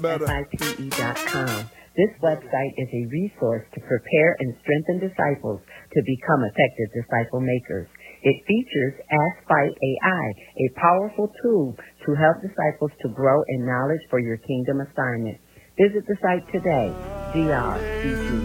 FITE.com. This website is a resource to prepare and strengthen disciples to become effective disciple makers. It features Ask Fight AI, a powerful tool to help disciples to grow in knowledge for your kingdom assignment. Visit the site today, drc2